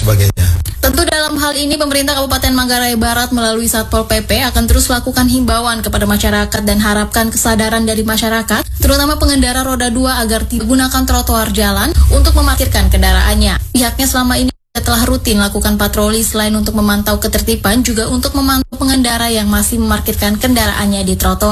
sebagainya. Tentu dalam hal ini pemerintah Kabupaten Manggarai Barat melalui Satpol PP akan terus lakukan himbauan kepada masyarakat dan harapkan kesadaran dari masyarakat, terutama pengendara roda 2 agar tidak gunakan trotoar jalan untuk memarkirkan kendaraannya. Pihaknya selama ini telah rutin lakukan patroli selain untuk memantau ketertiban juga untuk memantau pengendara yang masih memarkirkan kendaraannya di trotoar.